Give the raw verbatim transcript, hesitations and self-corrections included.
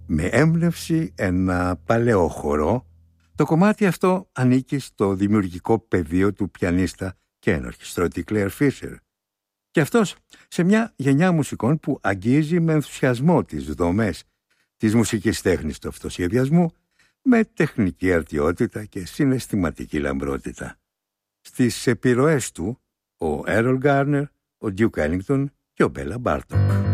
με έμπνευση ένα παλαιό χορό. Το κομμάτι αυτό ανήκει στο δημιουργικό πεδίο του πιανίστα και ενορχιστρώτη Claire Fisher. Και αυτός σε μια γενιά μουσικών που αγγίζει με ενθουσιασμό τις δομές της μουσικής τέχνης του αυτοσχεδιασμού με τεχνική αρτιότητα και συναισθηματική λαμπρότητα. Στις επιρροές του ο Errol Garner, ο Duke Ellington και ο Bela Bartok.